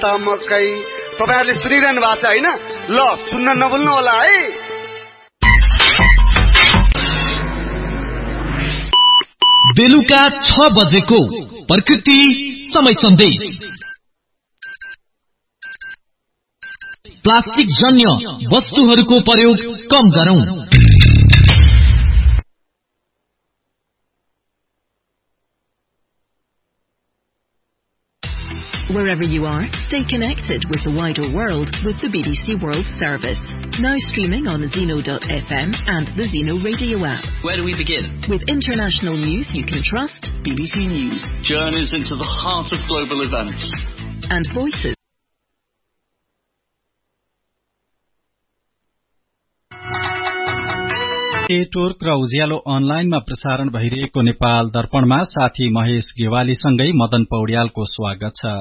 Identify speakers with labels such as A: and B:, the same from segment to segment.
A: मकै तपाईहरुले सुनिरहनु भएको छ हैन? ल सुन्न नभुल्नु होला है।
B: बेलुका 6 बजेको प्रकृति समय सन्देश। प्लास्टिक जन्य वस्तुहरूको प्रयोग कम गरौं।
C: Wherever you are, stay connected with the wider world with the BBC World Service. Now streaming on Zeno.fm and the Zeno Radio app.
D: Where do we begin?
C: With international news you can trust. BBC News.
D: Journeys into the heart of global events.
C: And voices.
E: Network र उज्यालो अनलाइनमा प्रसारण भइरहेको नेपाल दर्पणमा साथी महेश गेवालीसँगै मदन पौड्यालको स्वागत छ।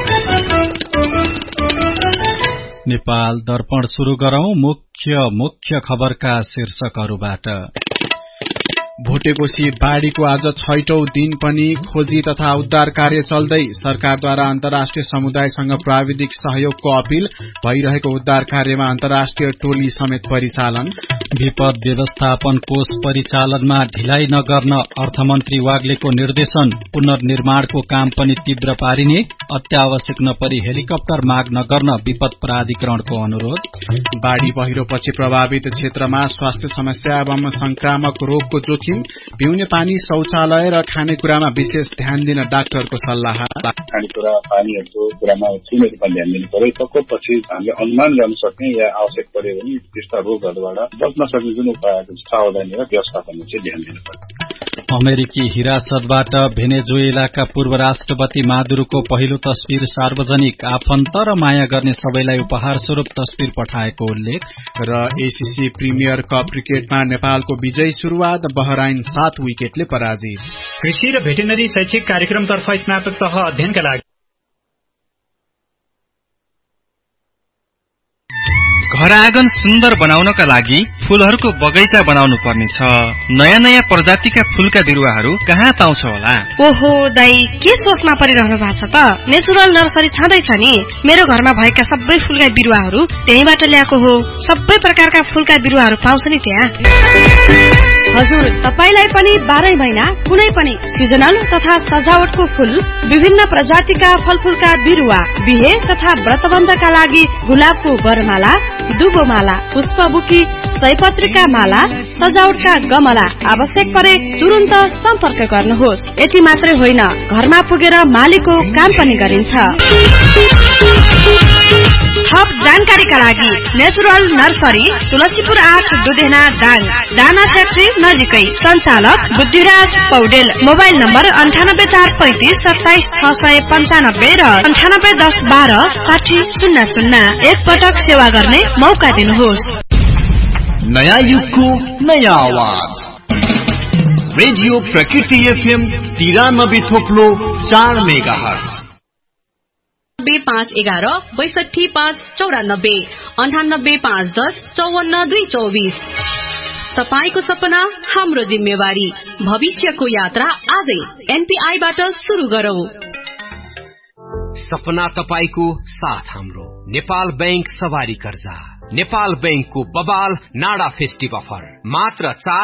E: नेपाल दर्पण शुरू गरौं मुख्य खबरका शीर्षकहरूबाट।
F: भोटेकोशी बाढ़ीको आज 6औं दिन पनि खोजी तथा उद्धार कार्य चल्दै। सरकारद्वारा अन्तर्राष्ट्रिय समुदायसँग प्राविधिक सहयोगको अपील। भइरहेको उद्धार कार्यमा अन्तर्राष्ट्रिय टोली समेत परिचालन।
E: विपद व्यवस्थापन कोष परिचालनमा ढिलाइ नगर्न अर्थमन्त्री वाग्लेको निर्देशन। पुनर्निर्माणको काम पनि तीव्र पारिने। अत्यावश्यक नपरी हेलिकप्टर माग नगर्न विपद प्राधिकरणको अनुरोध।
F: बाढ़ी पहिरोपछि प्रभावित क्षेत्रमा स्वास्थ्य समस्या एवं संक्रामक रोगको जोखिम। पिउने पानी, शौचालय र खानेकुरामा विशेष ध्यान दिन डाक्टरको सल्लाह।
G: खानेकुरा पानीहरूको कुरामा ठूलो रूपमा ध्यान दिनु पर्यो। तबपछि हामीले अनुमान गर्न सक्ने या आवश्यक पर्यो भने त्यस्ता रोगहरूबाट बच्न सक्ने जुन उपायहरू सावधानी र व्यवस्थापनमा चाहिँ ध्यान दिनु पर्यो।
E: अमेरिकी हिरासतबाट भेनेजुएलाका पूर्व राष्ट्रपति मादुरोको पहिलो तस्बिर सार्वजनिक। आफन्त र माया गर्ने सबैलाई उपहार स्वरूप तस्बिर पठाएको उल्लेख।
F: र एसीसी प्रिमियर कप क्रिकेटमा नेपालको विजयी शुरूआत। बहराइन 7 विकेटले पराजित।
H: कृषि र भेटेनरी शैक्षिक कार्यक्रमतर्फ स्नातक तह अध्ययनका लागि
I: घर आँगन सुन्दर बनाउनका लागि फूलहरूको बगैँचा बनाउनु पर्नेछ। नयाँ नयाँ प्रजातिका फूलका बिरुवाहरू कहाँ पाउँछ होला?
J: ओहो दाइ, के सोचमा परिरहनु भएको छ त? नेचुरल नर्सरी छँदैछ नि। मेरो घरमा भएका सबै फूलका बिरुवाहरू त्यहीबाट ल्याएको हो। सबै प्रकारका फूलका बिरुवाहरू पाउँछ नि त्यहाँ।
K: हजुर, तपाईलाई पनि 12 महिना कुनै पनि सिजनल तथा सजावटको फूल, विभिन्न प्रजातिका फलफूलका बिरुवा, बिहे तथा व्रतबन्धका लागि गुलाबको वरमाला, दुबोमाला, पुष्पबुकी, सयपत्रीका माला, सजावटका गमला आवश्यक परे तुरुन्त सम्पर्क गर्नुहोस्। यति मात्रै होइन, घरमा पुगेर मालीको काम पनि गरिन्छ।
J: थप जानकारीका लागि नेचुरल नर्सरी, तुलसीपुर 8 दुधेना दाङ, दाना फ्याक्ट्री नजिकै। सञ्चालक बुद्धिराज पौडेल। मोबाइल नम्बर 98435 27695 र 9810126000। एक पटक सेवा गर्ने मौका दिनुहोस्।
B: नयाँ युगको नयाँ आवाज। रेडियो प्रकृति FM 93.4 मेगाहर्ज।
L: 511 62 594 98 510 54 224। तपाईको सपना हाम्रो जिम्मेवारी। भविष्यको यात्रा आजै NPI-बाट सुरु गरौं।
M: सपना तपाईको साथ हाम्रो। नेपाल बैंक सवारी कर्जा। नेपाल बैंकको बबाल नाडा फेस्टिभ अफर मात्र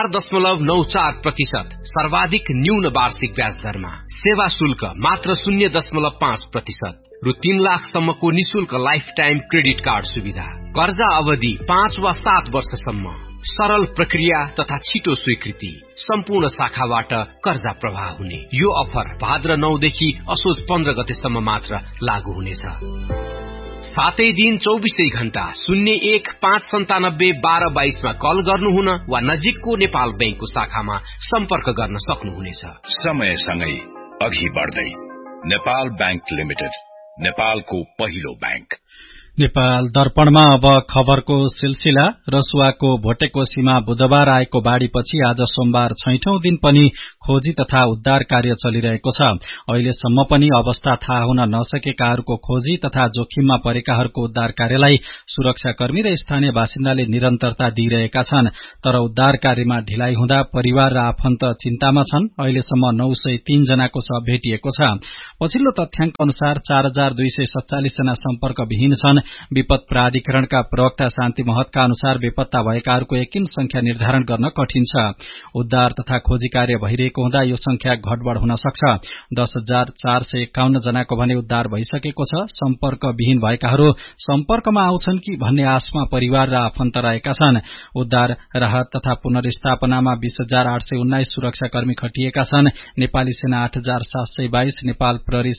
M: 4.94% सर्वाधिक न्यून वार्षिक ब्याज दरमा। सेवा शुल्क मात्र 0.5%। रु 3 लाखसम्मको निशुल्क लाइफ टाइम क्रेडिट कार्ड सुविधा। कर्जा अवधि 5 वा 7 वर्षसम्म। सरल प्रक्रिया तथा छिटो स्वीकृति। सम्पूर्ण शाखाबाट कर्जा प्रवाह हुने। यो अफर भाद्र 9 देखि असोज 15 गतेसम्म मात्र लागू हुनेछ। 7 दिन 24 घण्टा 01 597 1222 मा कल गर्नुहुन वा नजिकको नेपाल बैंकको शाखामा सम्पर्क गर्न सक्नुहुनेछ।
N: समयसँगै अघि बढ्दै नेपाल बैंक लिमिटेड, नेपालको पहिलो बैंक।
E: नेपाल दर्पणमा अब खबरको सिलसिला। रसुवाको भोटेकोसीमा बुधबार आएको बाढ़ीपछि आज सोमबार 6औं दिन पनि खोजी तथा उद्धार कार्य चलिरहेको छ। अहिलेसम्म पनि अवस्था थाहा हुन नसकेकाहरूको खोजी तथा जोखिममा परेकाहरूको उद्धार कार्यलाई सुरक्षाकर्मी र स्थानीय बासिन्दाले निरन्तरता दिइरहेका छन्। तर उद्धार कार्यमा ढिलाइ हुँदा परिवार र आफन्त चिन्तामा छन्। अहिलेसम्म 903 जनाको शव भेटिएको छ। पछिल्लो तथ्याङ्क अनुसार 4247 जना सम्पर्कविहीन छन्। विपद प्राधिकरणका प्रवक्ता शान्ति महतका अनुसार बेपत्ता भएकाहरूको यकिन संख्या निर्धारण गर्न कठिन छ। उद्धार तथा खोजी कार्य भइरहेको हुँदा यो संख्या घटबढ़ हुन सक्छ। 10,451 जनाको भने उद्धार भइसकेको छ। सम्पर्कविहीन भएकाहरू सम्पर्कमा आउँछन् कि भन्ने आशमा परिवार र आफन्त रहेका छन्। उद्धार राहत तथा पुनर्स्थापनामा 20,819 सुरक्षाकर्मी खटिएका छन्। नेपाली सेना 8,722, नेपाल प्रहरी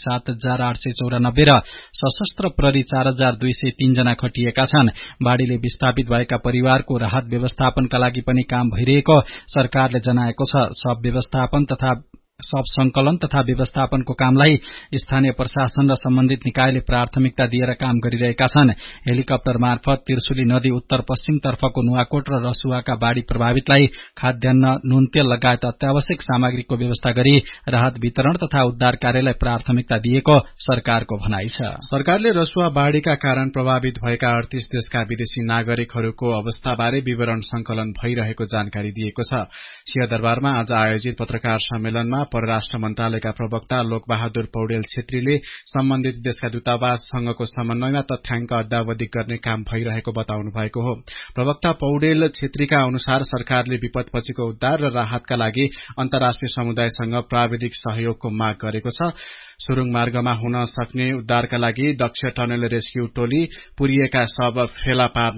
E: 7,894 र सशस्त्र प्रहरी 4,203 जना खटिएका छन्। बाढ़ीले विस्थापित भएका परिवारको राहत व्यवस्थापनका लागि पनि काम भइरहेको सरकारले जनाएको छ। सब व्यवस्थापन तथा सब संकलन तथा व्यवस्थापनको कामलाई स्थानीय प्रशासन र सम्बन्धित निकायले प्राथमिकता दिएर काम गरिरहेका छन्। हेलिकप्टर मार्फत त्रिशुली नदी उत्तर पश्चिम तर्फको नुवाकोट र रसुवाका बाढ़ी प्रभावितलाई खाद्यान्न, नुन तेल लगायत अत्यावश्यक सामग्रीको व्यवस्था गरी राहत वितरण तथा उद्धार कार्यलाई प्राथमिकता दिएको सरकारको भनाइ छ।
F: सरकारले रसुवा बाढ़ीका कारण प्रभावित भएका 38 देशका विदेशी नागरिकहरूको अवस्थाबारे विवरण संकलन भइरहेको जानकारी दिएको छ। सिंहदरबारमा आज आयोजित पत्रकार सम्मेलनमा परराष्ट्र मन्त्रालयका प्रवक्ता लोकबहादुर पौडेल छेत्रीले सम्बन्धित देशका दूतावाससँगको समन्वयमा तथ्याङ्क अद्यावधिक गर्ने काम भइरहेको बताउनु भएको हो। प्रवक्ता पौडेल छेत्रीका अनुसार सरकारले विपदपछिको उद्धार र राहतका लागि अन्तर्राष्ट्रिय समुदायसँग प्राविधिक सहयोगको माग गरेको छ। सुरुङ मार्गमा हुन सक्ने उद्धारका लागि दक्ष टनल रेस्क्यू टोली, पुरिएका शव फेला पार्न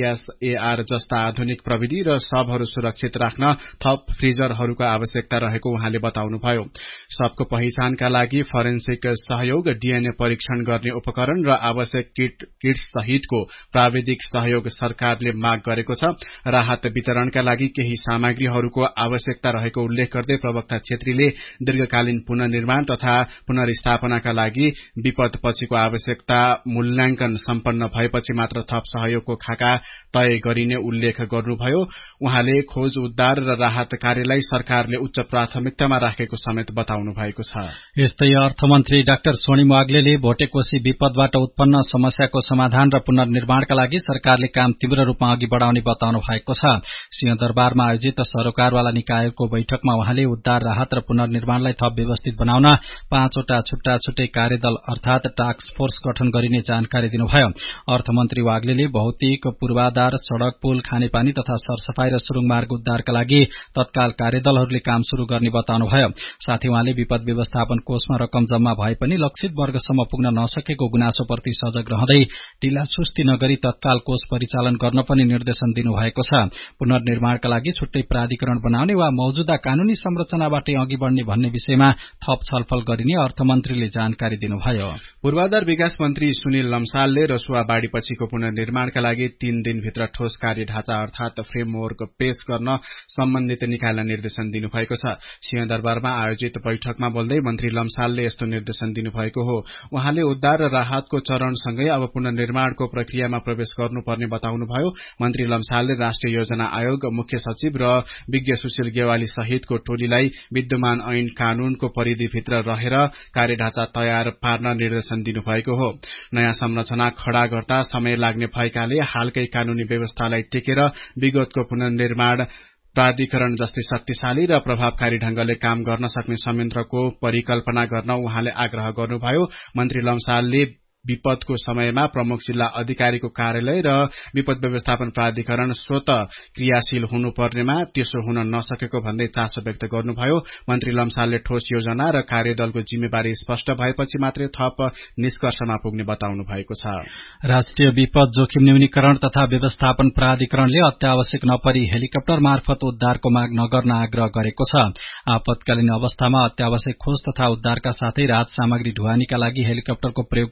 F: ISAR जस्ता आधुनिक प्रविधि र शवहरू सुरक्षित राख्न थप फ्रिजरहरूको आवश्यकता रहेको उहाँले बताउनुभयो। शवको पहिचानका लागि फरेन्सिक सहयोग, DNA परीक्षण गर्ने उपकरण र आवश्यक किट्स सहितको प्राविधिक सहयोग सरकारले माग गरेको छ। राहत वितरणका लागि केही सामग्रीहरूको आवश्यकता रहेको उल्लेख गर्दै प्रवक्ता छेत्रीले दीर्घकालीन पुनर्निर्माण तथा पुनर्स्थापनाका लागि विपदपछिको आवश्यकता मूल्याङ्कन सम्पन्न भएपछि मात्र थप सहयोगको खाका तय गरिने उल्लेख गर्नुभयो। उहाँले खोज उद्धार र राहत कार्यलाई सरकारले उच्च प्राथमिकतामा राखेको समेत बताउनु भएको छ।
E: यस्तै अर्थमन्त्री डाक्टर सोनिम वाग्लेले भोटेकोशी विपदबाट उत्पन्न समस्याको समाधान र पुनर्निर्माणका लागि सरकारले काम तीव्र रूपमा अघि बढ़ाउने बताउनु भएको छ। सिंहदरबारमा आयोजित सरोकारवाला निकायको बैठकमा उहाँले उद्धार, राहत र पुनर्निर्माणलाई थप व्यवस्थित बनाउन 5 वटा छुट्टा छुट्टै कार्यदल अर्थात टास्क फोर्स गठन गरिने जानकारी दिनुभयो। अर्थमन्त्री वाग्लेले भौतिक पूर्वाधार, सड़क, पुल, खानेपानी तथा सरसफाई र सुरुङ मार्ग उद्धारका लागि तत्काल कार्यदलहरूले काम शुरू गर्ने बताउनुभयो। साथै उहाँले विपद व्यवस्थापन कोषमा रकम जम्मा भए पनि लक्षित वर्गसम्म पुग्न नसकेको गुनासोप्रति सजग रहँदै ढिलासुस्ती नगरी तत्काल कोष परिचालन गर्न पनि निर्देशन दिनुभएको छ। पुनर्निर्माणका लागि छुट्टै प्राधिकरण बनाउने वा मौजूदा कानूनी संरचनाबाटै अघि बढ़ने भन्ने विषयमा थप छलफल गरिने अर्थमन्त्रीले जानकारी दिनुभयो।
F: पूर्वाधार विकास मन्त्री सुनिल लम्सालले रसुवा बाढ़ीपछिको पुनर्निर्माणका लागि 3 दिनभित्र ठोस कार्य ढाँचा अर्थात फ्रेमवर्क पेश गर्न सम्बन्धित निकायलाई निर्देशन दिनुभएको छ। सिंहदरबारमा आयोजित बैठकमा बोल्दै मन्त्री लम्सालले यस्तो निर्देशन दिनुभएको हो। उहाँले उद्धार र राहतको चरणसँगै अब पुनर्निर्माणको प्रक्रियामा प्रवेश गर्नुपर्ने बताउनुभयो। मन्त्री लम्सालले राष्ट्रिय योजना आयोग, मुख्य सचिव र विज्ञ सुशील गेवाली सहितको टोलीलाई विद्यमान ऐन कानूनको परिधिभित्र रहेर कार्यढाँचा तयार पार्न निर्देशन दिनुभएको हो। नयाँ संरचना खड़ा गर्दा समय लाग्ने भएकाले हालकै कानूनी व्यवस्थालाई टेकेर विगतको पुनर्निर्माण प्राधिकरण जस्तै शक्तिशाली र प्रभावकारी ढंगले काम गर्न सक्ने संयन्त्रको परिकल्पना गर्न उहाँले आग्रह गर्नुभयो। मन्त्री लम्सालले विपदको समयमा प्रमुख जिल्ला अधिकारीको कार्यालय र विपद व्यवस्थापन प्राधिकरण स्वत क्रियाशील हुनुपर्नेमा त्यसो हुन नसकेको भन्दै चासो व्यक्त गर्नुभयो। मन्त्री लम्सालले ठोस योजना र कार्यदलको जिम्मेवारी स्पष्ट भएपछि मात्रै थप निष्कर्षमा पुग्ने बताउनु भएको छ।
E: राष्ट्रिय विपद जोखिम न्यूनीकरण तथा व्यवस्थापन प्राधिकरणले अत्यावश्यक नपरी हेलिकप्टर मार्फत उद्धारको माग नगर्न आग्रह गरेको छ। आपतकालीन अवस्थामा अत्यावश्यक खोज तथा उद्धारका साथै राहत सामग्री ढुवानीका लागि हेलिकप्टरको प्रयोग गर्नुपर्ने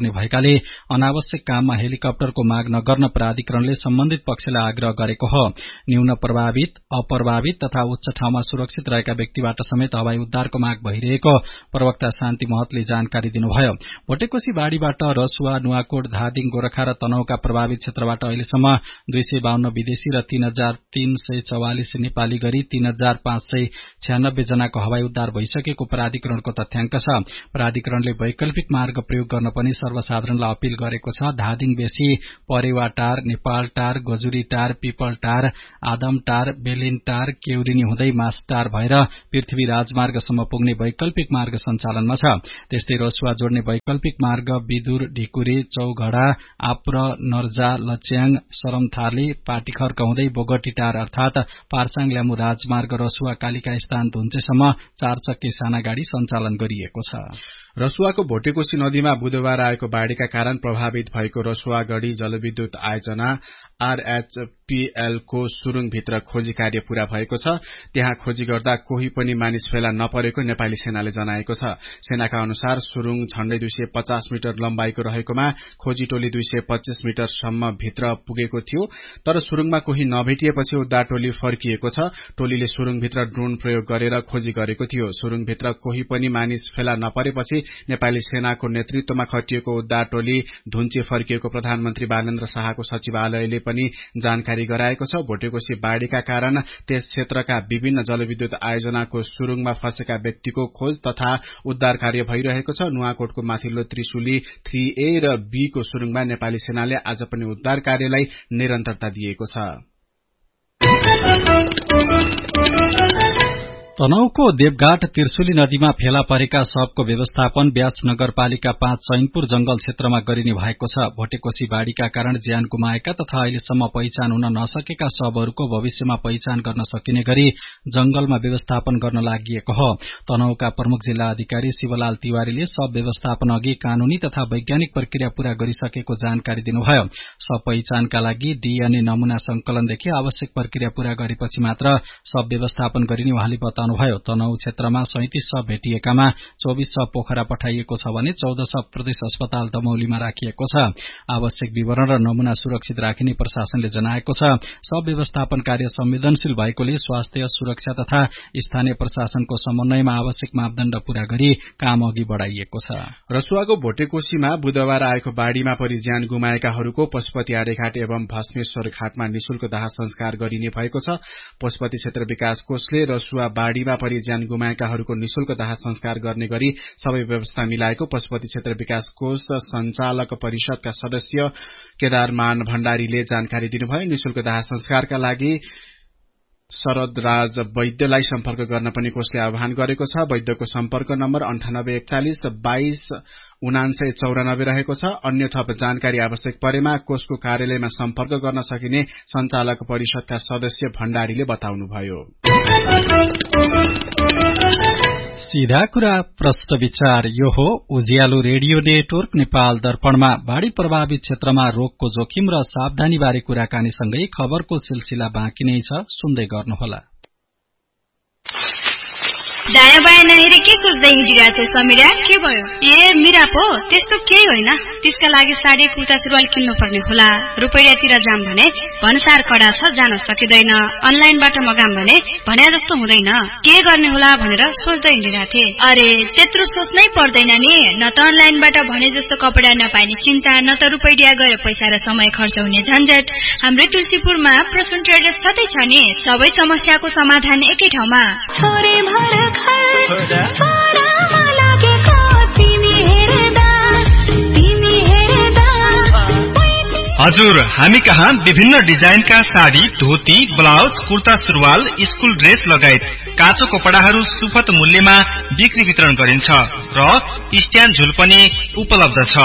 E: पर्ने भएकाले अनावश्यक काममा हेलिकप्टरको माग नगर्न प्राधिकरणले सम्बन्धित पक्षलाई आग्रह गरेको हो। न्यून प्रभावित, अप्रभावित तथा उच्च ठाउँमा सुरक्षित रहेका व्यक्तिबाट समेत हवाई उद्धारको माग भइरहेको प्रवक्ता शान्ति महतले जानकारी दिनुभयो। भोटेकोशी बाढ़ीबाट रसुवा, नुवाकोट, धादिङ, गोरखा र तनहुका प्रभावित क्षेत्रबाट अहिलेसम्म 252 विदेशी र 3,344 नेपाली गरी 3,596 जनाको हवाई उद्धार भइसकेको प्राधिकरणको तथ्याङ्क छ। प्राधिकरणले वैकल्पिक मार्ग प्रयोग गर्न पनि सर्वसाधारणलाई अपील गरेको छ। धादिङ बेसी, परेवाटार, नेपालटार, गजुरीटार, पिपलटार, आदमटार, बेलिनटार, केउरिनी हुँदै मासटार भएर पृथ्वी राजमार्गसम्म पुग्ने वैकल्पिक मार्ग सञ्चालनमा छ। त्यस्तै रसुवा जोड्ने वैकल्पिक मार्ग विदुर, ढिकुरी, चौघडा, आप्र, नर्जा, लच्याङ, सरमथाली, पाटीखर्क हुँदै बोगटीटार अर्थात पार्साङ ल्यामु राजमार्ग रसुवा कालिका स्थान धुन्चेसम्म 4 चक्के साना गाड़ी सञ्चालन गरिएको छ।
F: रसुवाको भोटेकोशी नदीमा बुधबार आएको बाढ़ीका कारण प्रभावित भएको रसुवागढ़ी जलविद्युत आयोजना RHPL को सुरुङभित्र खोजी कार्य पूरा भएको छ। त्यहाँ खोजी गर्दा कोही पनि मानिस फेला नपरेको नेपाली सेनाले जनाएको छ। सेनाका अनुसार सुरुङ झण्डै 250 मिटर लम्बाइको रहेकोमा खोजी टोली 225 मिटरसम्म भित्र पुगेको थियो, तर सुरुङमा कोही नभेटिएपछि उद्धार टोली फर्किएको छ। टोलीले सुरुङभित्र ड्रोन प्रयोग गरेर खोजी गरेको थियो। सुरुङभित्र कोही पनि मानिस फेला नपरेपछि नेपाली सेनाको नेतृत्वमा खटिएको उद्धार टोली धुन्चे फर्किएको प्रधानमन्त्री बालेन्द्र शाहको सचिवालयले पनि जानकारी गराएको छ। भोटेकोशी बाढ़ीका कारण त्यस क्षेत्रका विभिन्न जलविद्युत आयोजनाको सुरुङमा फँसेका व्यक्तिको खोज तथा उद्धार कार्य भइरहेको छ। नुवाकोटको माथिल्लो त्रिशुली 3A र B को सुरुङमा नेपाली सेनाले आज पनि उद्धार कार्यलाई निरन्तरता दिएको छ।
E: तनहुको देवघाट त्रिशुली नदीमा फेला परेका शवको व्यवस्थापन ब्यास नगरपालिका 5 चैनपुर जंगल क्षेत्रमा गरिने भएको छ। भोटेकोशी बाढ़ीका कारण ज्यान गुमाएका तथा अहिलेसम्म पहिचान हुन नसकेका शवहरूको भविष्यमा पहिचान गर्न सकिने गरी जंगलमा व्यवस्थापन गर्न लागिएको हो। तनहुका प्रमुख जिल्ला अधिकारी शिवलाल तिवारीले शव व्यवस्थापन अघि कानूनी तथा वैज्ञानिक प्रक्रिया पूरा गरिसकेको जानकारी दिनुभयो। शव पहिचानका लागि DNA नमूना संकलनदेखि आवश्यक प्रक्रिया पूरा गरेपछि मात्र शव व्यवस्थापन गरिने उहाँले बताउनु भयो। तनहु क्षेत्रमा 37 शव भेटिएकामा 24 शव पोखरा पठाइएको छ भने 14 शव प्रदेश अस्पताल दमौलीमा राखिएको छ। आवश्यक विवरण र नमूना सुरक्षित राखिने प्रशासनले जनाएको छ। शव व्यवस्थापन कार्य संवेदनशील भएकोले स्वास्थ्य, सुरक्षा तथा स्थानीय प्रशासनको समन्वयमा आवश्यक मापदण्ड पूरा गरी काम अघि बढ़ाइएको छ।
F: रसुवाको भोटेकोशीमा बुधबार आएको बाढ़ीमा परि ज्यान गुमाएकाहरूको पशुपति आर्यघाट एवं भस्मेश्वर घाटमा निशुल्क दाह संस्कार गरिने भएको छ। पशुपति क्षेत्र विकास कोषले रसुवा बाढ़ीमा परि ज्यान गुमाएकाहरूको निशुल्क दाह संस्कार गर्ने गरी सबै व्यवस्था मिलाएको पशुपति क्षेत्र विकास कोष संचालक परिषदका सदस्य केदारमान भण्डारीले जानकारी दिनुभयो। निशुल्क दाह संस्कारका लागि शरदराज वैद्यलाई सम्पर्क गर्न पनि कोषले आह्वान गरेको छ। वैद्यको सम्पर्क नम्बर 9841 22 9994 रहेको छ। अन्य थप जानकारी आवश्यक परेमा कोषको कार्यालयमा सम्पर्क गर्न सकिने संचालक परिषदका सदस्य भण्डारीले बताउनुभयो।
E: सीधा कुरा प्रश्न विचार यो हो उज्यालो रेडियो नेटवर्क नेपाल दर्पणमा बाढ़ी प्रभावित क्षेत्रमा रोगको जोखिम र सावधानी बारे कुराकानीसँगै खबरको सिलसिला बाँकी नै छ, सुन्दै गर्नुहोला।
J: दायाँ बायाँ नहेरी के सोच्दै हिँडिरहेको छौ समीरा? के भयो? ए मिरा पो त्यस्तो केही होइन। त्यसका लागि साडी कुर्ता सुरुवाल किन्नु पर्ने होला। रुपैयाँतिर जाम भने भन्सार कडा छ, जान सकिँदैन। अनलाइनबाट मगाम भने जस्तो हुँदैन। के गर्ने होला भनेर सोच्दै हिँडिरहेको थिएँ। अरे त्यत्रो सोच्नै पर्दैन नि। न त अनलाइनबाट भने जस्तो कपडा नपाइने चिन्ता, न त रुपैयाँ गएर पैसा र समय खर्च हुने झन्झट। हाम्रै तुलसीपुरमा प्रसून ट्रेडर्स कतै छ नि। सबै समस्याको समाधान एकै ठाउँमा।
I: हजुर, हामी कहाँ विभिन्न डिजाइनका साडी, धोती, ब्लाउज, कुर्ता सुरुवाल, स्कुल ड्रेस लगायत काँचो कपडाहरू सुपथ मूल्यमा बिक्री वितरण गरिन्छ र स्ट्यान्ड झुल पनि उपलब्ध छ।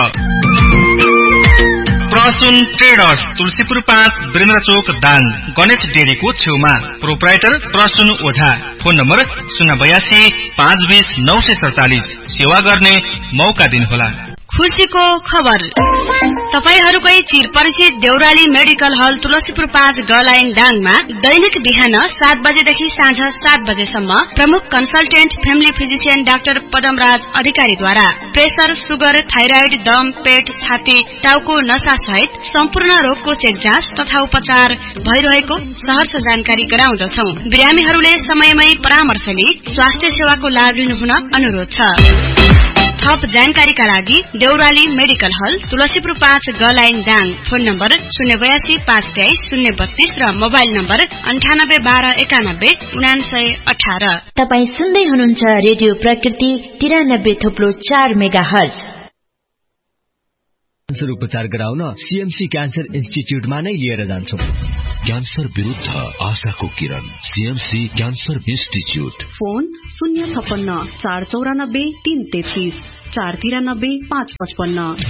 I: प्रसून ट्रेडर्स, तुलसीपुर 5, वीरेन्द्र चोक, दाङ, गणेश डेरीको छेउमा। प्रोप्राइटर प्रसून ओझा। Phone number 082 520 947। सेवा गर्ने मौका दिनुहोला।
J: खुशीको खबर तपाईहरुकै चिरपरिचित देउराली मेडिकल हल तुलसीपुर 5 गलाइन दाङमा दैनिक बिहान 7 बजेदेखि साँझ 7 बजेसम्म प्रमुख consultant family physician doctor Padamraj अधिकारीद्वारा प्रेसर, सुगर, थाइराइड, दम, पेट, छाती, टाउको नसा सहित सम्पूर्ण रोगको चेक जाँच तथा उपचार भइरहेको सहर्ष जानकारी गराउँदछौं। बिरामीहरूले समयमै परामर्श लिई स्वास्थ्य सेवाको लाभ लिनुहुन अनुरोध छ। थप जानकारीका लागि देउराली मेडिकल हल तुलसीपुर 5 गलाइन दाङ। फोन नम्बर 082 523 032 र मोबाइल नम्बर 98 12 91 9918।
N: तपाई सुन्दै हुनुहुन्छ रेडियो प्रकृति 93.4 मेगाहर्ज।
O: क्यान्सर उपचार गराउन सीएमसी क्यान्सर इन्स्टिच्युटमा नै लिएर जान्छौं। क्यान्सर विरुद्ध आशाको किरण, सीएमसी क्यान्सर इन्स्टिच्युट।
L: फोन 056 494 333 493 555।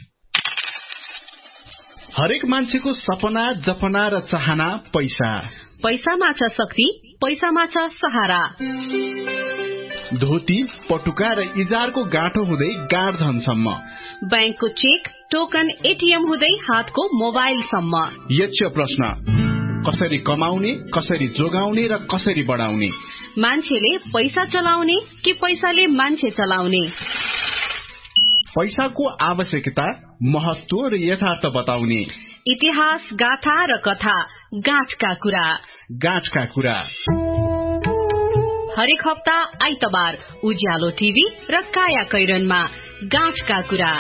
F: हरेक मान्छेको सपना, जपना र चाहना पैसा।
L: पैसामा छ शक्ति, पैसामा छ सहारा।
F: धोती, पटुका र इजारको गाँठो हुँदै गाडधनसम्म,
L: बैंकको चेक, टोकन, एटीएम हुँदै हातको मोबाइलसम्म।
F: यक्ष प्रश्न, कसरी कमाउने, कसरी जोगाउने र कसरी बढाउने?
L: मान्छेले पैसा चलाउने कि पैसाले मान्छे चलाउने?
F: पैसाको आवश्यकता, महत्व र यथार्थ बताउने।
L: इतिहास, गाथा र कथा, गाँठका कुरा।
F: गाँठका कुरा
L: हरेक हप्ता आइतबार उज्यालो टिभी र काया कैरनमा गाँठका कुरा।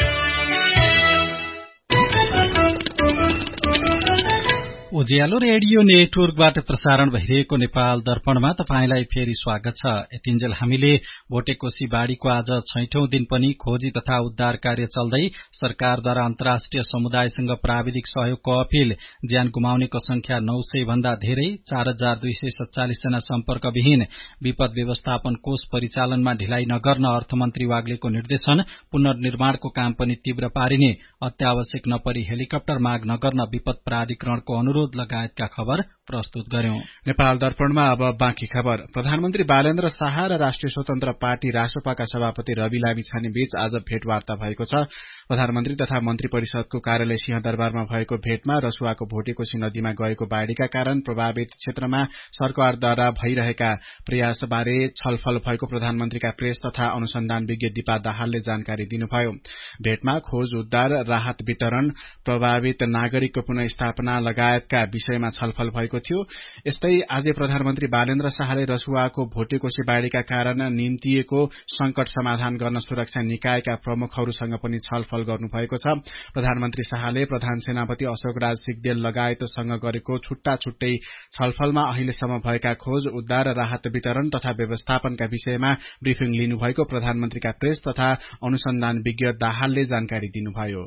E: उज्यालो रेडियो नेटवर्कबाट प्रसारण भइरहेको नेपाल दर्पणमा तपाईंलाई फेरि स्वागत छ। यतिन्जेल हामीले भोटेकोशी बाढ़ीको आज 6औं दिन पनि खोजी तथा उद्धार कार्य चल्दै सरकारद्वारा अन्तर्राष्ट्रिय समुदायसँग प्राविधिक सहयोगको अपील, ज्यान गुमाउनेको संख्या 900 भन्दा धेरै, 4247 जना सम्पर्कविहीन, विपद व्यवस्थापन कोष परिचालनमा ढिलाइ नगर्न अर्थमन्त्री वाग्लेको निर्देशन, पुनर्निर्माणको काम पनि तीव्र पारिने, अत्यावश्यक नपरी हेलिकप्टर माग नगर्न विपद प्राधिकरणको अनुरोध लगायतका खबर प्रस्तुत गर्यौं।
F: नेपाल दर्पणमा अब बाँकी खबर। प्रधानमन्त्री बालेन्द्र शाह र राष्ट्रिय स्वतन्त्र पार्टी रासपाका सभापति रवि लामिछाने बीच आज भेटवार्ता भएको छ। प्रधानमन्त्री तथा मन्त्री परिषदको कार्यालय सिंहदरबारमा भएको भेटमा रसुवाको भोटेकोशी नदीमा गएको बाढ़ीका कारण प्रभावित क्षेत्रमा सरकारद्वारा भइरहेका प्रयासबारे छलफल भएको प्रधानमन्त्रीका प्रेस तथा अनुसन्धान विज्ञ दीपा दाहालले जानकारी दिनुभयो। भेटमा खोज, उद्धार, राहत वितरण, प्रभावित नागरिकको पुनःस्थापना लगायतका विषयमा छलफल भएको थियो। यस्तै आज प्रधानमन्त्री बालेन्द्र शाहले रसुवाको भोटेकोशी बाढ़ीका कारण निम्तिएको संकट समाधान गर्न सुरक्षा निकायका प्रमुखहरूसँग पनि छलफल गर्नुभएको छ। प्रधानमन्त्री शाहले प्रधान सेनापति अशोकराज सिग्देल लगायतसँग गरेको छुट्टा छुट्टै छलफलमा अहिलेसम्म भएका खोज, उद्धार, राहत वितरण तथा व्यवस्थापनका विषयमा ब्रिफिङ लिनुभएको प्रधानमन्त्रीका प्रेस तथा अनुसन्धान विज्ञ दाहालले जानकारी दिनुभयो।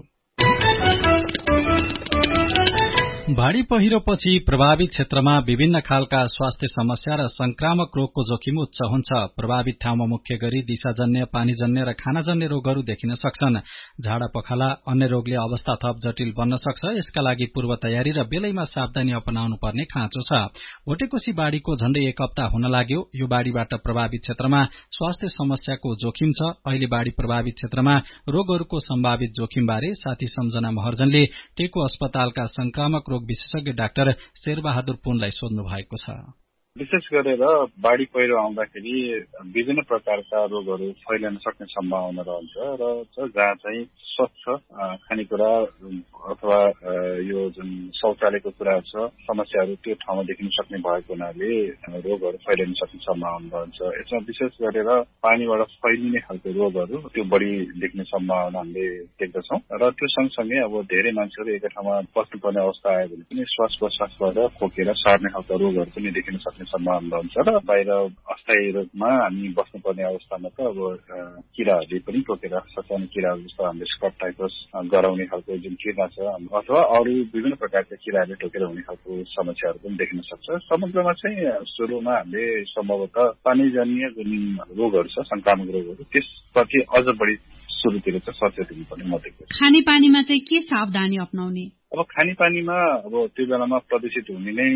E: भाड़ी पहिरोपछि प्रभावित क्षेत्रमा विभिन्न खालका स्वास्थ्य समस्या र संक्रामक रोगको जोखिम उच्च हुन्छ। प्रभावित ठाउँमा मुख्य गरी दिशाजन्य, पानीजन्य र खानाजन्य रोगहरू देखिन सक्छन्। झाडा पखाला, अन्य रोगले अवस्था थप जटिल बन्न सक्छ। यसका लागि पूर्व तयारी र बेलैमा सावधानी अपनाउनु पर्ने खाँचो छ। भोटेकोशी बाढ़ीको झण्डै 1 हप्ता हुन लाग्यो। यो बाढ़ीबाट प्रभावित क्षेत्रमा स्वास्थ्य समस्याको जोखिम छ। अहिले बाढ़ी प्रभावित क्षेत्रमा रोगहरूको सम्भावित जोखिमबारे साथी सम्झना महर्जनले टेको अस्पतालका संक्रामक रोग विशेषज्ञ डाक्टर शेरबहादुर पुनलाई सोध्नु भएको छ।
G: विशेष गरेर बाढ़ी पहिरो आउँदाखेरि विभिन्न प्रकारका रोगहरू फैलिन सक्ने सम्भावना रहन्छ र जहाँ चाहिँ स्वच्छ खानेकुरा अथवा यो जुन शौचालयको कुरा छ समस्याहरू त्यो ठाउँमा देखिन सक्ने भएको हुनाले रोगहरू फैलिन सक्ने सम्भावना रहन्छ। यसमा विशेष गरेर पानीबाट फैलिने खालको रोगहरू त्यो बढी देख्ने सम्भावना हामीले देख्दछौँ र त्यो सँगसँगै अब धेरै मान्छेहरू एकै ठाउँमा बस्नुपर्ने अवस्था आयो भने पनि श्वास प्रश्वासबाट खोकेर सार्ने खालका रोगहरू पनि देखिन सक्ने सम्भावना हुन्छ र बाहिर अस्थायी रूपमा हामी बस्नुपर्ने अवस्थामा त अब किराहरूले पनि टोकेर ससाउने किराहरू जस्तो हामीले स्कट टाइफस गराउने खालको जुन किरा छ अथवा अरू विभिन्न प्रकारका किराहरूले टोकेर हुने खालको समस्याहरू पनि देखिन सक्छ। समग्रमा चाहिँ सुरुमा हामीले सम्भवतः पानीजन्य जुन रोगहरू छ संक्रामक रोगहरू त्यसप्रति अझ बढी सुरुतिर चाहिँ सचेत हुनुपर्ने म देख्छु।
P: खानेपानीमा चाहिँ के सावधानी अपनाउने?
G: अब खानेपानीमा अब त्यो बेलामा प्रदूषित हुने नै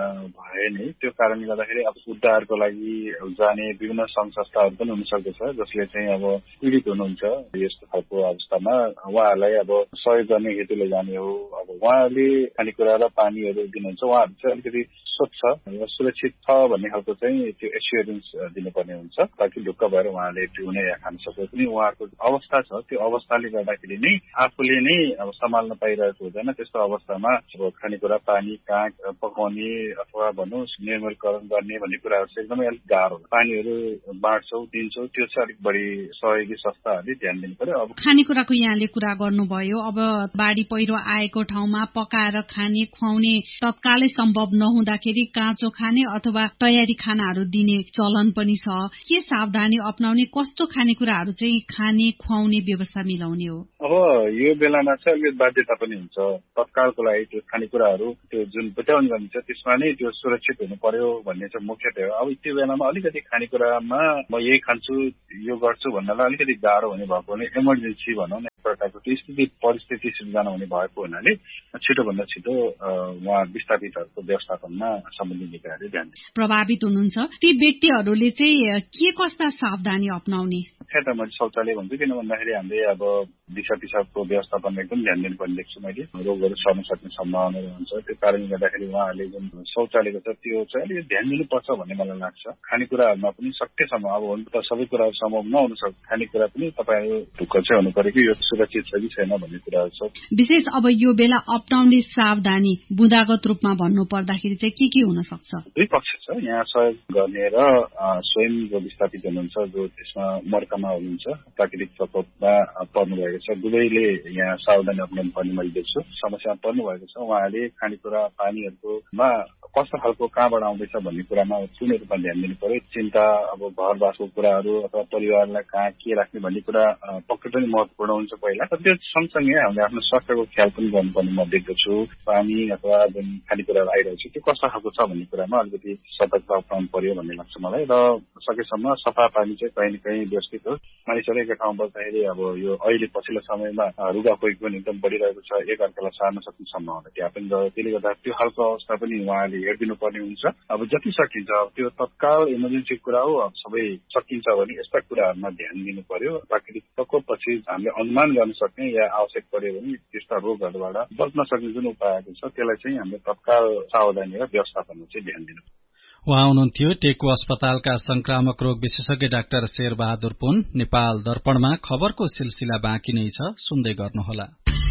G: भए नै त्यो कारणले गर्दाखेरि अब उद्धारको लागि जाने विभिन्न संघ संस्थाहरू पनि हुन सक्दछ जसले चाहिँ अब पीडित हुनुहुन्छ यस्तो खालको अवस्थामा उहाँहरूलाई अब सहयोग गर्ने हेतुले जाने हो। अब उहाँहरूले खानेकुरा र पानीहरू दिनुहुन्छ उहाँहरू चाहिँ अलिकति स्वच्छ र सुरक्षित छ भन्ने खालको चाहिँ त्यो एस्युरेन्स दिनुपर्ने हुन्छ ताकि ढुक्क भएर उहाँले पिउने या खान सके पनि उहाँको अवस्था छ त्यो अवस्थाले गर्दाखेरि नै आफूले नै अब सम्हाल्न पाइरहेको हुँदैन। त्यस्तो अवस्थामा अब खानेकुरा पानी काग पकाउने अथवा भनौँ निर्मलकरण गर्ने भन्ने कुराहरू चाहिँ एकदमै अलिक गाह्रो हुन्छ। पानीहरू बाँड्छौँ दिन्छौँ त्यो चाहिँ अलिक बढी सहयोगी संस्थाहरूले ध्यान दिनु पर्यो। अब
P: खानेकुराको यहाँले कुरा गर्नुभयो अब बाढी पहिरो आएको ठाउँमा पकाएर खाने खुवाउने तत्कालै सम्भव नहुँदाखेरि काँचो खाने अथवा तयारी खानाहरू दिने चलन पनि छ। के सावधानी अपनाउने कस्तो खानेकुराहरू चाहिँ खाने खुवाउने व्यवस्था मिलाउने हो?
G: अब यो बेलामा चाहिँ अलिकति बाध्यता पनि हुन्छ तत्कालको लागि त्यो खानेकुराहरू त्यो जुन बुट्याउने गरिन्छ त्यसमा नै त्यो सुरक्षित हुनु पर्यो भन्ने चाहिँ मुख्यतः हो। अब त्यो बेलामा अलिकति खानेकुरामा म यही खान्छु यो गर्छु भन्नलाई अलिकति गाह्रो हुने भएको भने इमर्जेन्सी भनौँ न प्रकारको त्यो स्थिति परिस्थिति सिर्जना हुने भएको हुनाले छिटोभन्दा छिटो उहाँ विस्थापितहरूको व्यवस्थापनमा सम्बन्धित निकायहरूले ध्यान दिन्छ।
P: प्रभावित हुनुहुन्छ ती व्यक्तिहरूले चाहिँ के कस्ता सावधानी अपनाउने?
G: मुख्यतः मैले शौचालय भन्छु किन भन्दाखेरि हामीले अब दिशा पिसाबको व्यवस्थापनमा एकदम ध्यान दिनुपर्ने देख्छु मैले रोगहरू सर्न सक्ने सम्भावना हुन्छ। त्यो कारणले गर्दाखेरि उहाँहरूले जुन शौचालयको छ त्यो चाहिँ अलिकति ध्यान दिनुपर्छ भन्ने मलाई लाग्छ। खानेकुराहरूमा पनि सकेसम्म अब हुन त सबै कुराहरू सम्भव नहुन सक्छ खानेकुरा पनि तपाईँहरू ढुक्क चाहिँ हुनु पर्यो कि यो सुरक्षित छ कि छैन भन्ने कुराहरू छ।
P: विशेष अब यो बेला अपनाउने सावधानी बुँदागत रूपमा भन्नु पर्दाखेरि चाहिँ के हुन सक्छ?
G: दुई पक्ष छ यहाँ सहयोग गर्ने र स्वयं जो विस्थापित हुनुहुन्छ जो त्यसमा मर्कामा हुनुहुन्छ प्राकृतिक प्रकोपमा पर्नु भएको छ दुवैले यहाँ सावधानी अपनाउनु पर्ने मैले देख्छु। समस्यामा पर्नु भएको छ उहाँले खानेकुरा पानीहरूकोमा कस्तो खालको कहाँबाट आउँदैछ भन्ने कुरामा पूर्ण रूपमा ध्यान दिनु पर्यो। चिन्ता अब घरवासको कुराहरू अथवा परिवारलाई कहाँ के राख्ने भन्ने कुरा पक्कै पनि महत्त्वपूर्ण हुन्छ पहिला। त्यो सँगसँगै हामीले आफ्नो स्वास्थ्यको ख्याल पनि गर्नुपर्ने म देख्दछु। पानी अथवा जुन खानेकुराहरू आइरहेको छ त्यो कस्तो खालको छ भन्ने कुरामा अलिकति सतर्कता अपनाउनु पर्यो भन्ने लाग्छ मलाई। र सकेसम्म सफा पानी चाहिँ कहीँ न कहीँ व्यवस्थित हो। मानिसहरू एकै ठाउँ बस्दाखेरि अब यो अहिले पछिल्लो समयमा रुगाखोकी पनि एकदम बढिरहेको छ एकअर्कालाई सार्न सक्ने सम्भावना त्यहाँ पनि रह्यो। त्यसले गर्दा त्यो खालको अवस्था पनि उहाँले हेरिदिनु पर्ने हुन्छ। अब जति सकिन्छ अब त्यो तत्काल इमर्जेन्सी कुरा हो अब सबै सकिन्छ भने यस्ता कुराहरूमा ध्यान दिनु पर्यो। प्राकृतिक प्रकोपपछि हामीले अनुमान गर्न सक्ने या आवश्यक पर्यो भने त्यस्ता रोगहरूबाट बच्न सक्ने जुन उपायहरू छ त्यसलाई चाहिँ हामीले तत्काल सावधानी र व्यवस्थापनमा चाहिँ ध्यान दिनु पर्यो।
E: उहाँ हुनुहुन्थ्यो टेकु अस्पतालका संक्रामक रोग विशेषज्ञ डाक्टर शेरबहादुर पुन। नेपाल दर्पणमा खबरको सिलसिला बाँकी नै छ, सुन्दै गर्नुहोला।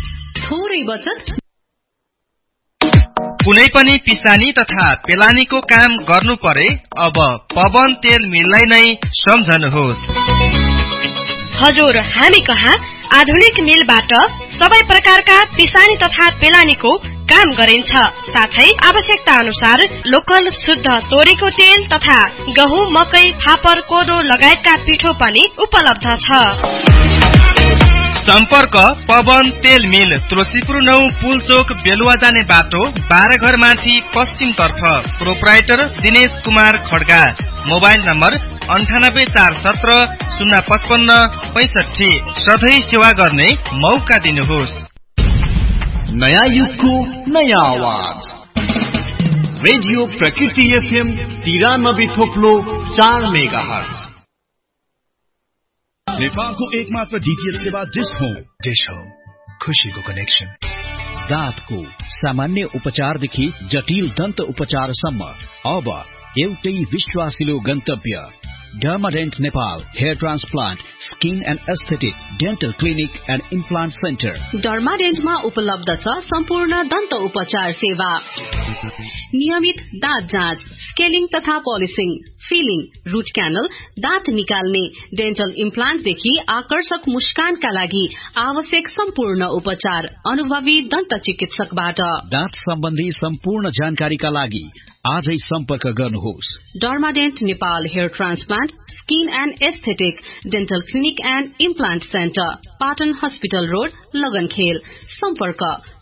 L: थोरै बचत
I: कुनै पनि पिसानी तथा पेलानीको काम गर्नु परे अब पवन तेल मिललाई नै सम्झनुहोस्।
J: हजुर हामी कहाँ आधुनिक मिलबाट सबै प्रकारका पिसानी तथा पेलानीको काम गरिन्छ। साथै आवश्यकता अनुसार लोकल शुद्ध तोरीको तेल तथा गहुँ मकै फापर कोदो लगायतका पिठो पनि उपलब्ध छ।
I: सम्पर्क पवन तेल मिल तुलसीपुर 9 पुलचोक बेलुवा जाने बाटो 12 घर माथि पश्चिम तर्फ। Proprietor Dinesh Kumar Kharga. Mobile number 984170 05565। सधैँ सेवा गर्ने मौका दिनुहोस्।
O: नयाँ युगको नयाँ आवाज रेडियो प्रकृति FM 93.4 मेगाहर्ज।
Q: नेपालको एकमात्र DTH सेवा डिश हो खुशीको कनेक्सन।
O: दाँतको सामान्य उपचारदेखि जटिल दन्त उपचारसम्म अब एउटै विश्वासिलो गन्तव्य डर्माडेन्ट Nepal hair transplant skin and aesthetic dental clinic and implant centre.
L: डर्माडेन्टमा उपलब्ध छ सम्पूर्ण दन्त उपचार सेवा। नियमित दाँत जाँच, स्केलिङ तथा पोलिसिङ, फिलिङ, रूट क्यानल, दाँत निकाल्ने, डेन्टल इम्प्लान्टदेखि आकर्षक मुस्कानका लागि आवश्यक सम्पूर्ण उपचार अनुभवी दन्त चिकित्सकबाट।
O: दाँत सम्बन्धी सम्पूर्ण जानकारीका लागि आजै सम्पर्क गर्नुहोस्।
L: डर्माडेन्ट Nepal hair transplant skin and aesthetic dental clinic and implant centre, Patan hospital road, लगनखेल। सम्पर्क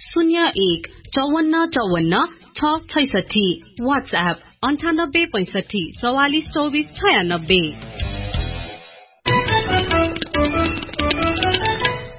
L: 015454 व्हाट्सएप 9865 44 24 96।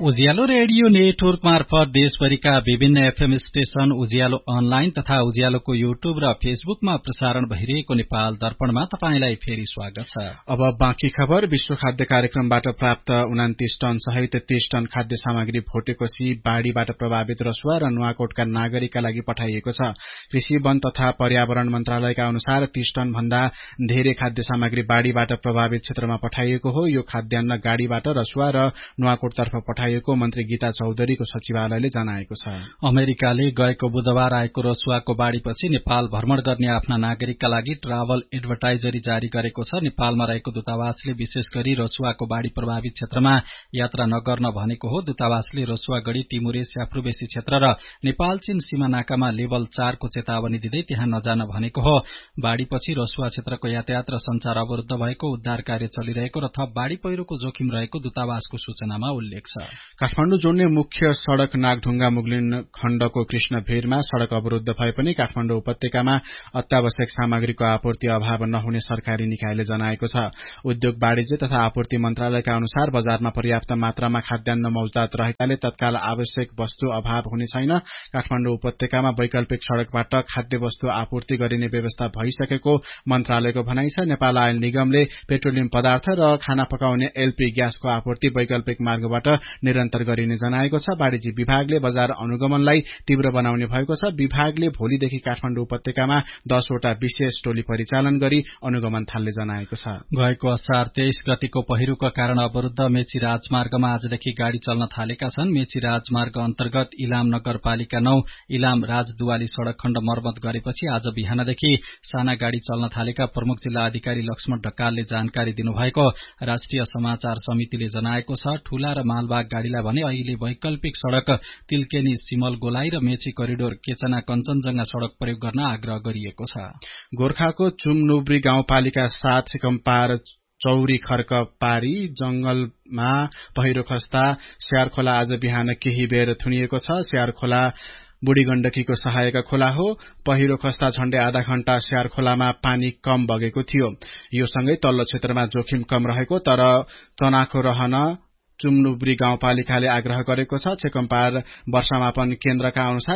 E: उज्यालो रेडियो नेटवर्क मार्फत देशभरिका विभिन्न एफएम स्टेशन, उज्यालो अनलाइन तथा उज्यालोको युट्युब र फेसबुकमा प्रसारण भइरहेको नेपाल दर्पणमा तपाईंलाई फेरि स्वागत छ।
F: अब बाँकी खबर। विश्व खाद्य कार्यक्रमबाट प्राप्त 29 टन सहित 30 टन खाद्य सामग्री भोटेकोशी बाढ़ीबाट प्रभावित रसुवा र नुवाकोटका नागरिकका लागि पठाइएको छ। कृषि, वन तथा पर्यावरण मन्त्रालयका अनुसार 30 टन भन्दा धेरै खाद्य सामग्री बाढ़ीबाट प्रभावित क्षेत्रमा पठाइएको हो। यो खाद्यान्न गाड़ीबाट रसुवा र नुवाकोटतर्फ पठाइएको मन्त्री गीता चौधरीको सचिवालयले जनाएको छ।
E: अमेरिकाले गएको बुधबार आएको रसुवाको बाढ़ीपछि नेपाल भ्रमण गर्ने आफ्ना नागरिकका लागि ट्राभल एडभर्टाइजरी जारी गरेको छ। नेपालमा रहेको दूतावासले विशेष गरी रसुवाको बाढ़ी प्रभावित क्षेत्रमा यात्रा नगर्न भनेको हो। दूतावासले रसुवागढ़ी, टिमुरे, स्याफ्रुबेसी क्षेत्र र नेपाल चीन सीमा नाकामा लेभल 4 को चेतावनी दिँदै त्यहाँ नजान भनेको हो। बाढ़ीपछि रसुवा क्षेत्रको यातायात र संचार अवरुद्ध भएको, उद्धार कार्य चलिरहेको र थप बाढ़ी पहिरोको जोखिम रहेको दूतावासको सूचनामा उल्लेख छ।
F: काठमाडौँ जोड्ने मुख्य सड़क नागढुंगा मुगलिन खण्डको कृष्णभेरमा सड़क अवरुद्ध भए पनि काठमाडौँ उपत्यकामा अत्यावश्यक सामग्रीको आपूर्ति अभाव नहुने सरकारी निकायले जनाएको छ। उद्योग, वाणिज्य तथा आपूर्ति मन्त्रालयका अनुसार बजारमा पर्याप्त मात्रामा खाद्यान्न मौजूद रहेकाले तत्काल आवश्यक वस्तु अभाव हुने छैन। काठमाडौँ उपत्यकामा वैकल्पिक सड़कबाट खाद्य वस्तु आपूर्ति गरिने व्यवस्था भइसकेको मन्त्रालयको भनाइ छ। नेपाल आयल निगमले पेट्रोलियम पदार्थ र खाना पकाउने एलपी ग्यासको आपूर्ति वैकल्पिक मार्गबाट निरन्तर गरिने जनाएको छ। वाणिज्य विभागले बजार अनुगमनलाई तीव्र बनाउने भएको छ। विभागले भोलिदेखि काठमाडौँ उपत्यकामा 10 वटा विशेष टोली परिचालन गरी अनुगमन थाल्ने जनाएको छ।
E: गएको असार 23 गतिको पहिरोका कारण अवरुद्ध मेची राजमार्गमा आजदेखि गाड़ी चल्न थालेका छन्। मेची राजमार्ग अन्तर्गत इलाम नगरपालिका 9 इलाम राजदुवाली सड़क खण्ड मर्मत गरेपछि आज बिहानदेखि साना गाड़ी चल्न थालेका प्रमुख जिल्ला अधिकारी लक्ष्मण ढकालले जानकारी दिनुभएको राष्ट्रिय समाचार समितिले जनाएको छ। ठूला र मालबाग गाड़ीलाई भने अहिले वैकल्पिक सड़क तिलकेनी सिमल गोलाई र मेची करिडोर केचना कञ्चनजंघा सड़क प्रयोग गर्न आग्रह गरिएको छ।
F: गोर्खाको चुमनुब्री गाउँपालिका 7 सिकम्पार चौरी खर्क पारी जंगलमा पहिरो खस्दा स्यारखोला आज बिहान केही बेर थुनिएको छ। स्यारखोला बुढी गण्डकीको सहायक खोला हो। पहिरो खस्दा झण्डै आधा घण्टा स्यारखोलामा पानी कम बगेको थियो। यो सँगै तल्लो क्षेत्रमा जोखिम कम रहेको तर चनाखो रहन चुमनुब्री गाउँपालिकाले आग्रह गरेको छ। चेकम्पार वर्षामापन केन्द्रका अनुसार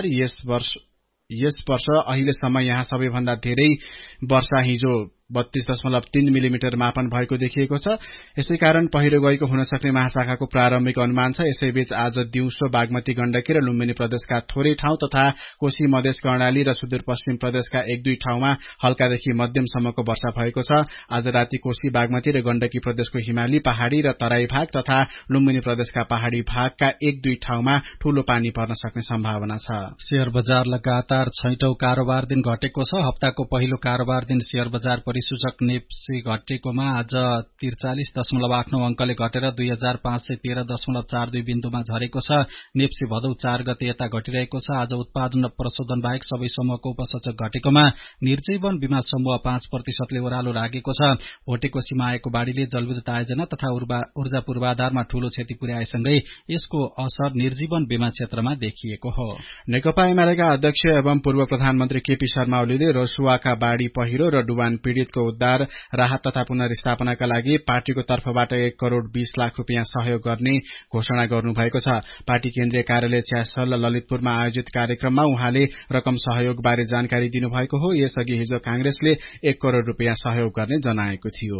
F: यस वर्ष अहिलेसम्म यहाँ सबैभन्दा धेरै वर्षा हिजो 32.3 मिलिमिटर मापन भएको देखिएको छ। यसैकारण पहिरो गएको हुन सक्ने महाशाखाको प्रारम्भिक अनुमान छ। यसैबीच आज दिउँसो बागमती गण्डकी र लुम्बिनी प्रदेशका थोरै ठाउँ तथा कोशी मधेस कर्णाली र सुदूरपश्चिम प्रदेशका 1-2 ठाउँमा हल्कादेखि मध्यमसम्मको वर्षा भएको छ। आज राति कोशी, बागमती र गण्डकी प्रदेशको हिमाली, पहाड़ी र तराई भाग तथा लुम्बिनी प्रदेशका पहाड़ी भागका 1-2 ठाउँमा ठूलो पानी पर्न सक्ने सम्भावना छ।
E: शेयर बजार लगातार 6औं कारोबार दिन घटेको छ। हप्ताको पहिलो कारोबार दिन शेयर बजार सूचक नेप्सी घटेकोमा आज 43.89 अंकले घटेर 2513.42 बिन्दुमा झरेको छ। नेप्सी भदौ 4 गते यता घटिरहेको छ। आज उत्पादन र प्रशोधन बाहेक सबै समूहको उपसूचक घटेकोमा निर्जीवन बीमा समूह 5% ओह्रालो लागेको छ। भोटेकोशीमा आएको बाढ़ीले जलविद्युत आयोजना तथा ऊर्जा पूर्वाधारमा ठूलो क्षति पुर्याएसँगै यसको असर निर्जीवन बीमा क्षेत्रमा देखिएको हो।
F: नेकपा एमालेका अध्यक्ष एवं पूर्व प्रधानमन्त्री केपी शर्मा ओलीले रसुवाका बाढ़ी पहिरो र डुबान पीड़ित उद्धार, राहत तथा पुनर्स्थापनाका लागि पार्टीको तर्फबाट 1 करोड़ 20 लाख रुपियाँ सहयोग गर्ने घोषणा गर्नुभएको छ। पार्टी केन्द्रीय कार्यालय च्यासल ललितपुरमा आयोजित कार्यक्रममा उहाँले रकम सहयोग बारे जानकारी दिनुभएको हो। यसअघि हिजो कांग्रेसले 1 करोड़ रुपियाँ सहयोग गर्ने जनाएको थियो।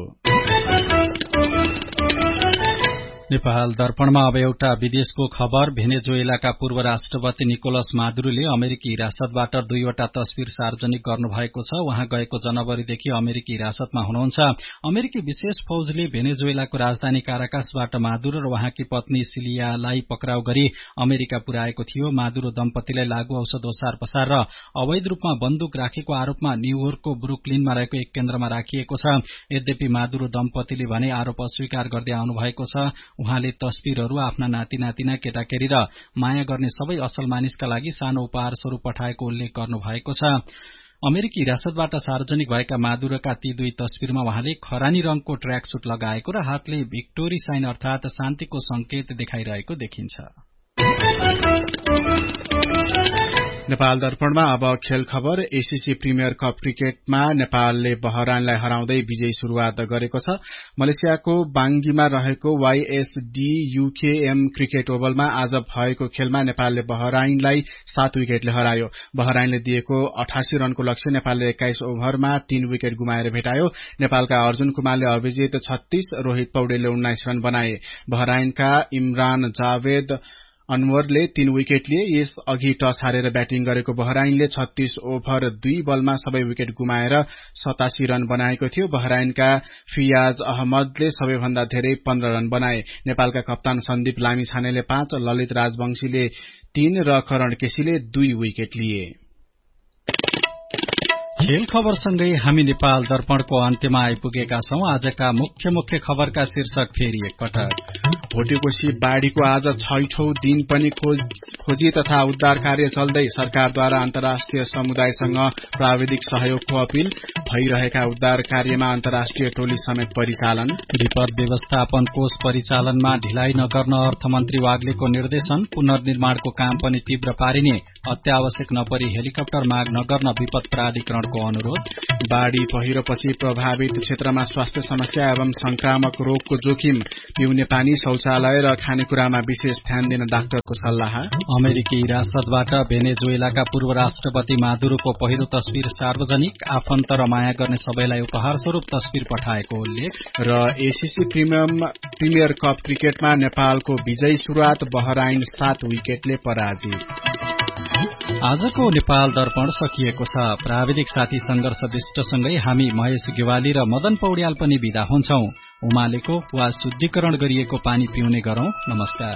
E: नेपाल दर्पणमा अब एउटा विदेशको खबर। भेनेजुएलाका पूर्व राष्ट्रपति निकोलस मादुरोले अमेरिकी हिरासतबाट 2 वटा तस्विर सार्वजनिक गर्नुभएको छ। उहाँ गएको जनवरीदेखि अमेरिकी हिरासतमा हुनुहुन्छ। अमेरिकी विशेष फौजले भेनेजुएलाको राजधानी काराकासबाट मादुरो र उहाँकी पत्नी सिलियालाई पक्राउ गरी अमेरिका पुर्याएको थियो। मादुरो दम्पतिलाई लागू औषध ओसार पसार र अवैध रूपमा बन्दुक राखेको आरोपमा न्यूयोर्कको ब्रुकलिनमा रहेको एक केन्द्रमा राखिएको छ। यद्यपि मादुरो दम्पतिले भने आरोप अस्वीकार गर्दै आउनुभएको छ। उहाँले तस्विरहरू आफ्ना नाति नातिना, केटाकेटी र माया गर्ने सबै असल मानिसका लागि सानो उपहार स्वरूप पठाएको उल्लेख गर्नुभएको छ। अमेरिकी हिरासतबाट सार्वजनिक भएका मादुरोका ती 2 तस्विरमा उहाँले खरानी रंगको ट्र्याक सूट लगाएको र हातले भिक्टोरी साइन अर्थात शान्तिको संकेत देखाइरहेको देखिन्छ।
F: नेपाल दर्पणमा अब खेल खबर। एसीसी प्रिमियर कप क्रिकेटमा नेपालले बहराइनलाई हराउँदै विजयी शुरूआत गरेको छ। मलेसियाको बाङ्गीमा रहेको YSD UKM क्रिकेट ओभलमा आज भएको खेलमा नेपालले बहराइनलाई 7 विकेटले हरायो। बहराइनले दिएको 88 रनको लक्ष्य नेपालले 21 ओभरमा 3 विकेट गुमाएर भेटायो। नेपालका अर्जुन कुमारले अभिजित 36, रोहित पौडेलले 19 रन बनाए। बहराइनका इमरान जावेद अनवरले 3 विकेट लिए। यस अघि टस हारेर ब्याटिङ गरेको बहराइनले 36 ओभर 2 बलमा सबै विकेट गुमाएर 87 रन बनाएको थियो। बहराइनका फियाज अहमदले सबैभन्दा धेरै 15 रन बनाए। नेपालका कप्तान सन्दीप लामिछानेले 5, ललित राजवंशीले 3 र करण केसीले 2 विकेट लिए।
E: खेल खबरसँगै हामी नेपाल दर्पणको अन्त्यमा आइपुगेका छौं। आजका मुख्य खबरका शीर्षक फेरि एकपटक।
F: भोटेकोशी बाढ़ीको आज 6औं दिन पनि खोजी तथा उद्धार कार्य चल्दै सरकारद्वारा अन्तर्राष्ट्रिय समुदायसँग प्राविधिक सहयोगको अपील। भइरहेका उद्धार कार्यमा अन्तर्राष्ट्रिय टोली समेत परिचालन।
E: विपद व्यवस्थापन कोष परिचालनमा ढिलाइ नगर्न अर्थमन्त्री वाग्लेको निर्देशन। पुनर्निर्माणको काम पनि तीव्र पारिने, अत्यावश्यक नपरी हेलिकप्टर माग नगर्न विपद प्राधिकरणको अनुरोध।
F: बाढ़ी पहिरोपछि प्रभावित क्षेत्रमा स्वास्थ्य समस्या एवं संक्रामक रोगको जोखिम। पिउने पानी, शौचालय र खानेकुरामा विशेष ध्यान दिन डाक्टरको सल्लाह।
E: अमेरिकी हिरासतबाट भेनेजुएलाका पूर्व राष्ट्रपति मादुरोको पहिलो तस्विर सार्वजनिक। आफन्त र माया गर्ने सबैलाई उपहार स्वरूप तस्विर पठाएको उल्लेख।
F: र एसीसी प्रिमियर कप क्रिकेटमा नेपालको विजयी शुरूआत, बहराइन 7 विकेटले पराजित।
E: आजको नेपाल दर्पण सकिएको छ। प्राविधिक साथी संघर्ष विष्टसँगै हामी महेश गेवाली र मदन पौड्याल पनि विदा हुन्छौं। उमालेको वा शुद्धिकरण गरिएको पानी पिउने गरौं। नमस्कार।